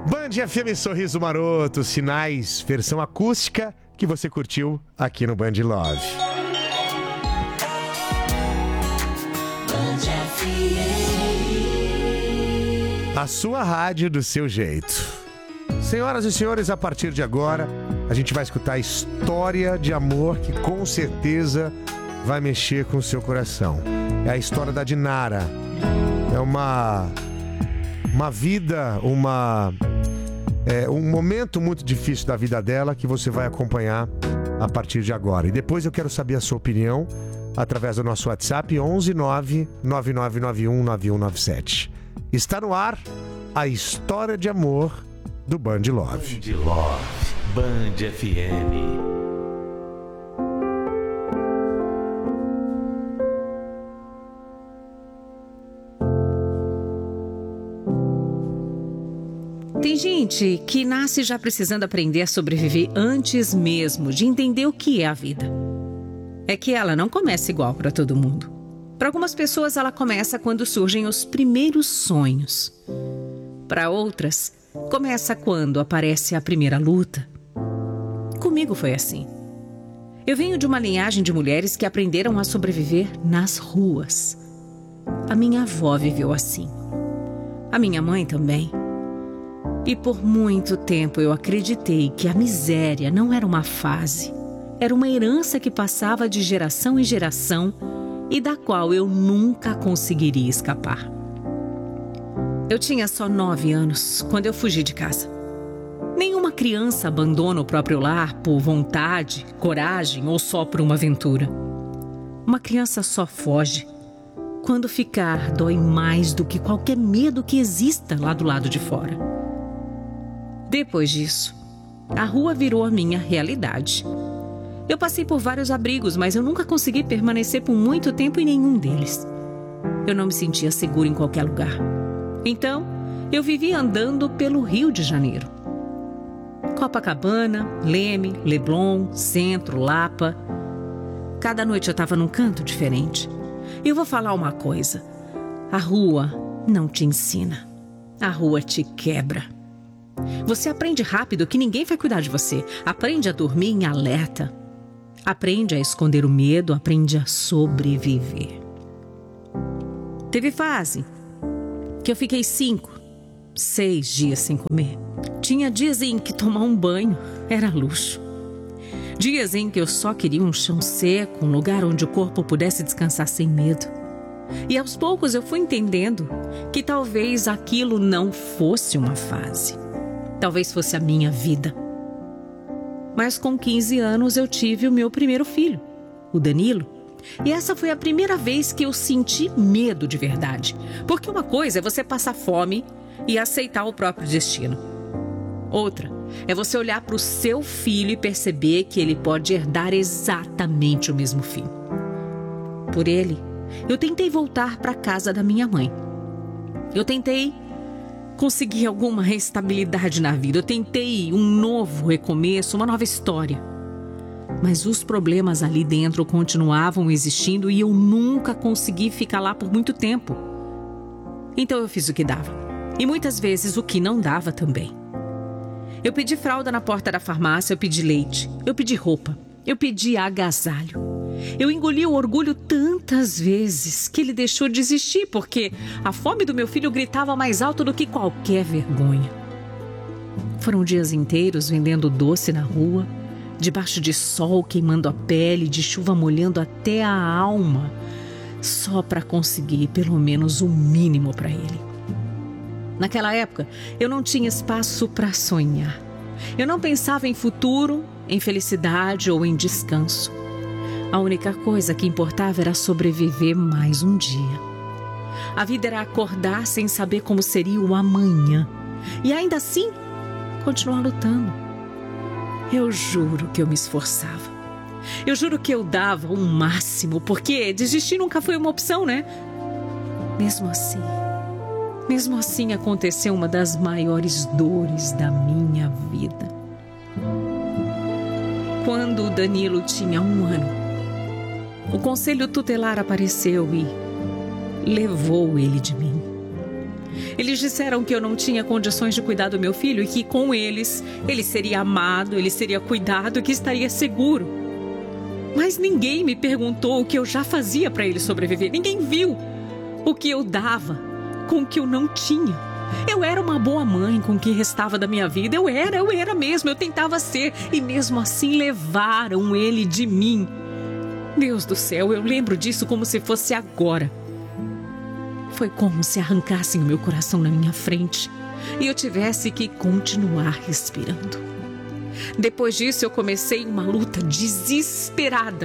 Band FM Sorriso Maroto, Sinais, versão acústica que você curtiu aqui no Band Love. A sua rádio do seu jeito. Senhoras e senhores, a partir de agora, a gente vai escutar a história de amor que com certeza vai mexer com o seu coração. É a história da Dinara. É uma vida, um momento muito difícil da vida dela que você vai acompanhar a partir de agora. E depois eu quero saber a sua opinião através do nosso WhatsApp 11 9 9991 9197. Está no ar a história de amor do Band Love. Band Love, Band FM. Tem gente que nasce já precisando aprender a sobreviver antes mesmo de entender o que é a vida. É que ela não começa igual para todo mundo. Para algumas pessoas ela começa quando surgem os primeiros sonhos. Para outras, começa quando aparece a primeira luta. Comigo foi assim. Eu venho de uma linhagem de mulheres que aprenderam a sobreviver nas ruas. A minha avó viveu assim. A minha mãe também. E por muito tempo eu acreditei que a miséria não era uma fase. Era uma herança que passava de geração em geração e da qual eu nunca conseguiria escapar. Eu tinha só 9 anos quando eu fugi de casa. Nenhuma criança abandona o próprio lar por vontade, coragem ou só por uma aventura. Uma criança só foge quando ficar dói mais do que qualquer medo que exista lá do lado de fora. Depois disso, a rua virou a minha realidade. Eu passei por vários abrigos, mas eu nunca consegui permanecer por muito tempo em nenhum deles. Eu não me sentia segura em qualquer lugar. Então, eu vivia andando pelo Rio de Janeiro. Copacabana, Leme, Leblon, Centro, Lapa. Cada noite eu estava num canto diferente. E eu vou falar uma coisa. A rua não te ensina. A rua te quebra. Você aprende rápido que ninguém vai cuidar de você. Aprende a dormir em alerta. Aprende a esconder o medo. Aprende a sobreviver. Teve fase que eu fiquei 5, 6 dias sem comer. Tinha dias em que tomar um banho era luxo. Dias em que eu só queria um chão seco, um lugar onde o corpo pudesse descansar sem medo. E aos poucos eu fui entendendo que talvez aquilo não fosse uma fase. Talvez fosse a minha vida. Mas com 15 anos eu tive o meu primeiro filho, o Danilo. E essa foi a primeira vez que eu senti medo de verdade. Porque uma coisa é você passar fome e aceitar o próprio destino. Outra é você olhar para o seu filho e perceber que ele pode herdar exatamente o mesmo fim. Por ele, eu tentei voltar para a casa da minha mãe. Eu tentei conseguir alguma estabilidade na vida. Eu tentei um novo recomeço, uma nova história. Mas os problemas ali dentro continuavam existindo e eu nunca consegui ficar lá por muito tempo. Então eu fiz o que dava. E muitas vezes o que não dava também. Eu pedi fralda na porta da farmácia, eu pedi leite, eu pedi roupa, eu pedi agasalho. Eu engoli o orgulho tantas vezes que ele deixou de existir, porque a fome do meu filho gritava mais alto do que qualquer vergonha. Foram dias inteiros vendendo doce na rua, debaixo de sol queimando a pele, de chuva molhando até a alma, só para conseguir pelo menos o mínimo para ele. Naquela época, eu não tinha espaço para sonhar. Eu não pensava em futuro, em felicidade ou em descanso. A única coisa que importava era sobreviver mais um dia. A vida era acordar sem saber como seria o amanhã. E ainda assim, continuar lutando. Eu juro que eu me esforçava. Eu juro que eu dava o máximo, porque desistir nunca foi uma opção, né? Mesmo assim aconteceu uma das maiores dores da minha vida. Quando o Danilo tinha 1 ano, o conselho tutelar apareceu e levou ele de mim. Eles disseram que eu não tinha condições de cuidar do meu filho e que com eles, ele seria amado, ele seria cuidado e que estaria seguro. Mas ninguém me perguntou o que eu já fazia para ele sobreviver. Ninguém viu o que eu dava com o que eu não tinha. Eu era uma boa mãe com o que restava da minha vida. Eu era mesmo, eu tentava ser. E mesmo assim levaram ele de mim. Deus do céu, eu lembro disso como se fosse agora. Foi como se arrancassem o meu coração na minha frente e eu tivesse que continuar respirando. Depois disso, eu comecei uma luta desesperada.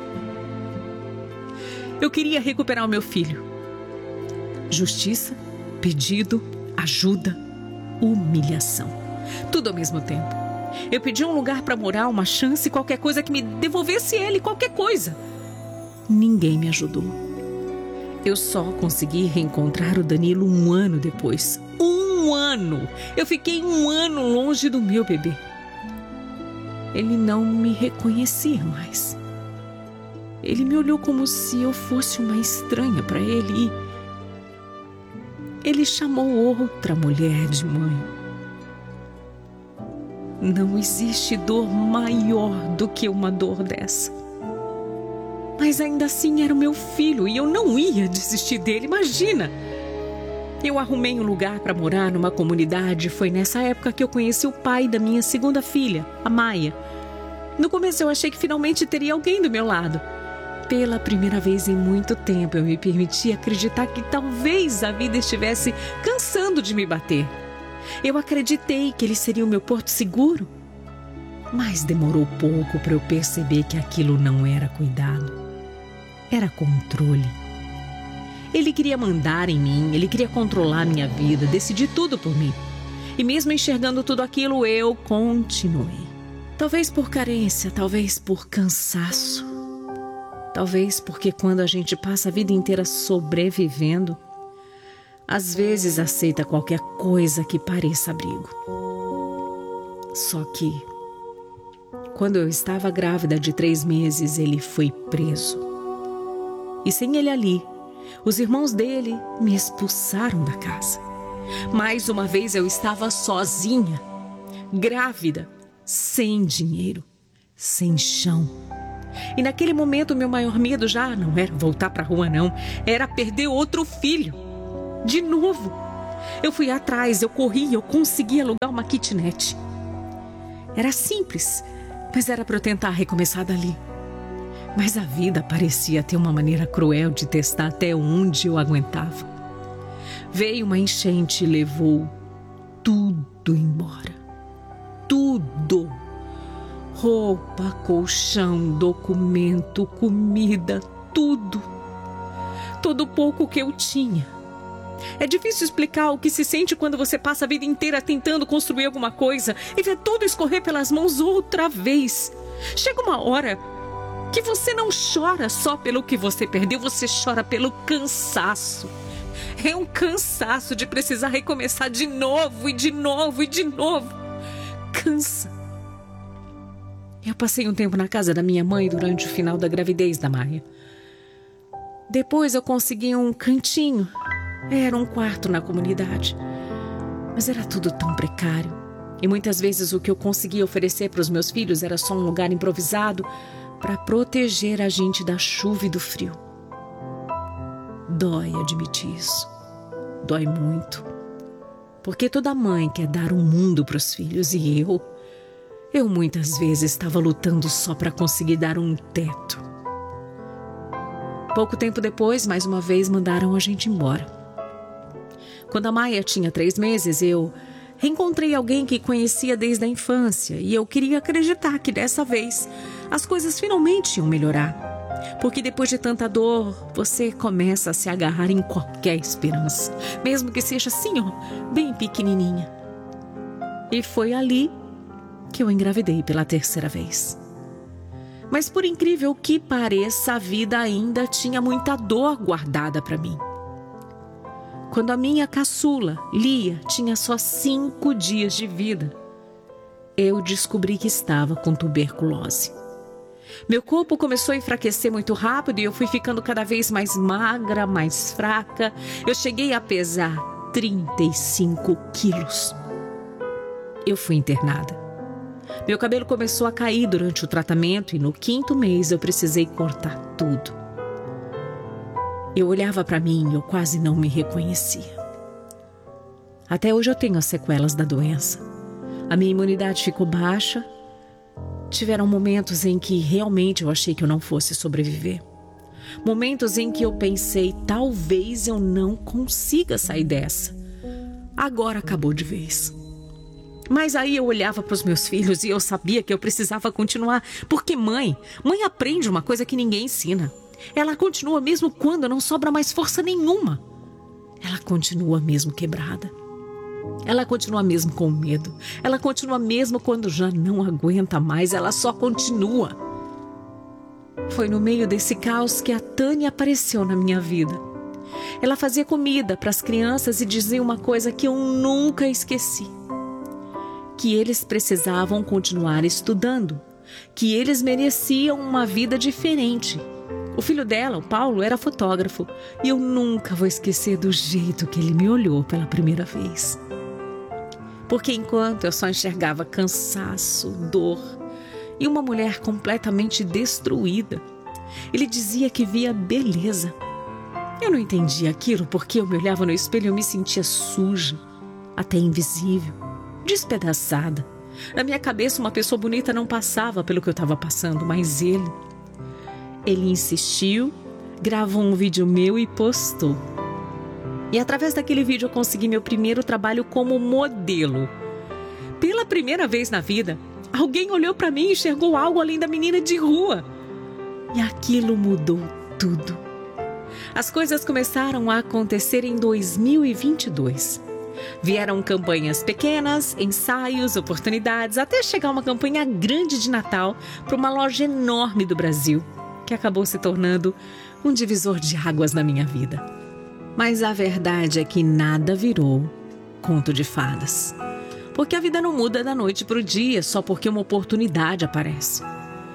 Eu queria recuperar o meu filho. Justiça, pedido, ajuda, humilhação. Tudo ao mesmo tempo. Eu pedi um lugar para morar, uma chance, qualquer coisa que me devolvesse ele, qualquer coisa. Ninguém me ajudou. Eu só consegui reencontrar o Danilo 1 ano depois. 1 ano! Eu fiquei 1 ano longe do meu bebê. Ele não me reconhecia mais. Ele me olhou como se eu fosse uma estranha para ele e ele chamou outra mulher de mãe. Não existe dor maior do que uma dor dessa. Mas ainda assim era o meu filho e eu não ia desistir dele, imagina! Eu arrumei um lugar para morar numa comunidade. Foi nessa época que eu conheci o pai da minha segunda filha, a Maia. No começo eu achei que finalmente teria alguém do meu lado. Pela primeira vez em muito tempo eu me permiti acreditar que talvez a vida estivesse cansando de me bater. Eu acreditei que ele seria o meu porto seguro. Mas demorou pouco para eu perceber que aquilo não era cuidado. Era controle. Ele queria mandar em mim, ele queria controlar minha vida, decidir tudo por mim. E mesmo enxergando tudo aquilo, eu continuei. Talvez por carência, talvez por cansaço. Talvez porque quando a gente passa a vida inteira sobrevivendo, às vezes aceita qualquer coisa que pareça abrigo. Só que, quando eu estava grávida de 3 meses, ele foi preso. E sem ele ali, os irmãos dele me expulsaram da casa. Mais uma vez eu estava sozinha, grávida, sem dinheiro, sem chão. E naquele momento o meu maior medo já não era voltar para a rua, não. Era perder outro filho. De novo. Eu fui atrás, eu corri, eu consegui alugar uma kitnet. Era simples, mas era para eu tentar recomeçar dali. Mas a vida parecia ter uma maneira cruel de testar até onde eu aguentava. Veio uma enchente e levou tudo embora. Tudo. Roupa, colchão, documento, comida, tudo. Todo pouco que eu tinha. É difícil explicar o que se sente quando você passa a vida inteira tentando construir alguma coisa e vê tudo escorrer pelas mãos outra vez. Chega uma hora que você não chora só pelo que você perdeu, você chora pelo cansaço. É um cansaço de precisar recomeçar de novo e de novo e de novo. Cansa. Eu passei um tempo na casa da minha mãe durante o final da gravidez da Maia. Depois eu consegui um cantinho. Era um quarto na comunidade. Mas era tudo tão precário. E muitas vezes o que eu conseguia oferecer para os meus filhos era só um lugar improvisado para proteger a gente da chuva e do frio. Dói admitir isso. Dói muito. Porque toda mãe quer dar um mundo para os filhos e eu muitas vezes estava lutando só para conseguir dar um teto. Pouco tempo depois, mais uma vez, mandaram a gente embora. Quando a Maia tinha 3 meses, eu reencontrei alguém que conhecia desde a infância e eu queria acreditar que dessa vez as coisas finalmente iam melhorar. Porque depois de tanta dor, você começa a se agarrar em qualquer esperança, mesmo que seja assim, bem pequenininha. E foi ali que eu engravidei pela 3ª vez. Mas por incrível que pareça, a vida ainda tinha muita dor guardada para mim. Quando a minha caçula, Lia, tinha só 5 dias de vida, eu descobri que estava com tuberculose. Meu corpo começou a enfraquecer muito rápido e eu fui ficando cada vez mais magra, mais fraca. Eu cheguei a pesar 35 quilos. Eu fui internada. Meu cabelo começou a cair durante o tratamento e no 5º mês eu precisei cortar tudo. Eu olhava para mim e eu quase não me reconhecia. Até hoje eu tenho as sequelas da doença. A minha imunidade ficou baixa. Tiveram momentos em que realmente eu achei que eu não fosse sobreviver. Momentos em que eu pensei, talvez eu não consiga sair dessa. Agora acabou de vez. Mas aí eu olhava para os meus filhos e eu sabia que eu precisava continuar. Porque mãe aprende uma coisa que ninguém ensina. Ela continua mesmo quando não sobra mais força nenhuma. Ela continua mesmo quebrada. Ela continua mesmo com medo. Ela continua mesmo quando já não aguenta mais. Ela só continua. Foi no meio desse caos que a Tânia apareceu na minha vida. Ela fazia comida para as crianças e dizia uma coisa que eu nunca esqueci. Que eles precisavam continuar estudando. Que eles mereciam uma vida diferente. O filho dela, o Paulo, era fotógrafo. E eu nunca vou esquecer do jeito que ele me olhou pela primeira vez. Porque enquanto eu só enxergava cansaço, dor e uma mulher completamente destruída, ele dizia que via beleza. Eu não entendia aquilo porque eu me olhava no espelho e eu me sentia suja, até invisível, despedaçada. Na minha cabeça uma pessoa bonita não passava pelo que eu estava passando, mas ele insistiu, gravou um vídeo meu e postou. E através daquele vídeo eu consegui meu primeiro trabalho como modelo. Pela primeira vez na vida, alguém olhou para mim e enxergou algo além da menina de rua. E aquilo mudou tudo. As coisas começaram a acontecer em 2022. Vieram campanhas pequenas, ensaios, oportunidades, até chegar uma campanha grande de Natal para uma loja enorme do Brasil, que acabou se tornando um divisor de águas na minha vida. Mas a verdade é que nada virou conto de fadas. Porque a vida não muda da noite para o dia só porque uma oportunidade aparece.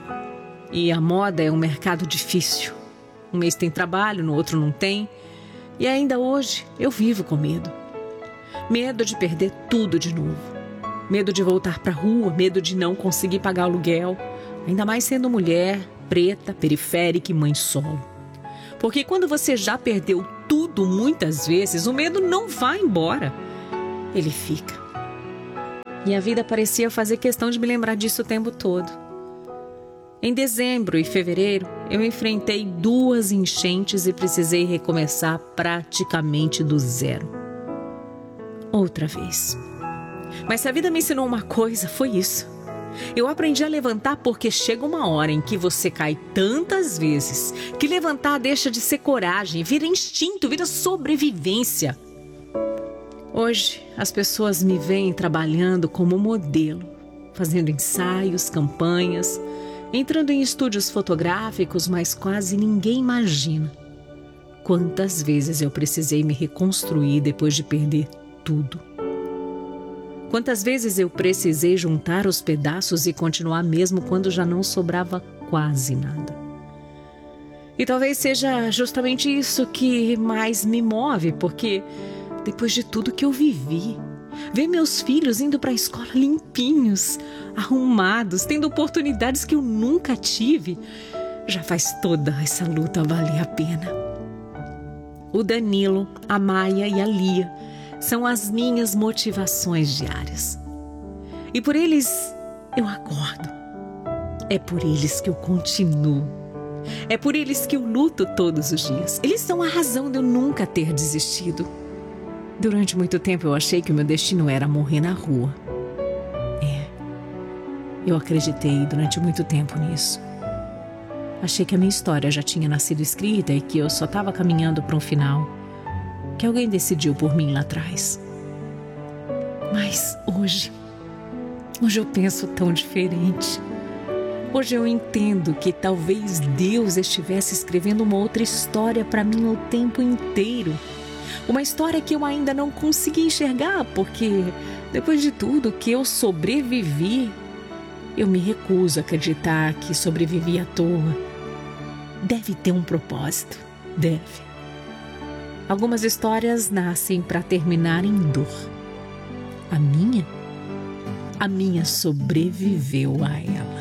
E a moda é um mercado difícil. Um mês tem trabalho, no outro não tem. E ainda hoje eu vivo com medo. Medo de perder tudo de novo. Medo de voltar para a rua, medo de não conseguir pagar aluguel. Ainda mais sendo mulher, preta, periférica e mãe solo. Porque quando você já perdeu tudo muitas vezes, o medo não vai embora. Ele fica. E a vida parecia fazer questão de me lembrar disso o tempo todo. Em dezembro e fevereiro, eu enfrentei 2 enchentes e precisei recomeçar praticamente do zero. Outra vez. Mas se a vida me ensinou uma coisa, foi isso. Eu aprendi a levantar porque chega uma hora em que você cai tantas vezes que levantar deixa de ser coragem, vira instinto, vira sobrevivência. Hoje, as pessoas me veem trabalhando como modelo, fazendo ensaios, campanhas, entrando em estúdios fotográficos, mas quase ninguém imagina quantas vezes eu precisei me reconstruir depois de perder tudo. Quantas vezes eu precisei juntar os pedaços e continuar mesmo quando já não sobrava quase nada. E talvez seja justamente isso que mais me move, porque depois de tudo que eu vivi, ver meus filhos indo para a escola limpinhos, arrumados, tendo oportunidades que eu nunca tive, já faz toda essa luta valer a pena. O Danilo, a Maia e a Lia são as minhas motivações diárias. E por eles eu acordo. É por eles que eu continuo. É por eles que eu luto todos os dias. Eles são a razão de eu nunca ter desistido. Durante muito tempo eu achei que o meu destino era morrer na rua. Eu acreditei durante muito tempo nisso. Achei que a minha história já tinha nascido escrita e que eu só estava caminhando para um final que alguém decidiu por mim lá atrás. Mas hoje eu penso tão diferente. Hoje eu entendo que talvez Deus estivesse escrevendo uma outra história para mim o tempo inteiro. Uma história que eu ainda não consegui enxergar, porque depois de tudo que eu sobrevivi, eu me recuso a acreditar que sobrevivi à toa. Deve ter um propósito, deve. Algumas histórias nascem para terminar em dor. A minha sobreviveu a ela.